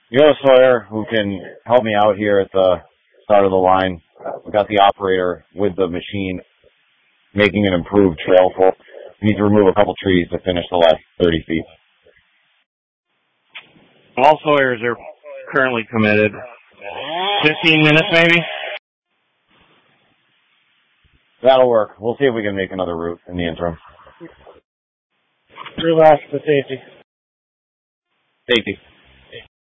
You have a Sawyer who can help me out here at the start of the line. We got the operator with the machine making an improved trail for. We need to remove a couple trees to finish the last 30 feet. All Sawyers are currently committed. 15 minutes, maybe? That'll work. We'll see if we can make another route in the interim. Relax for safety. Safety.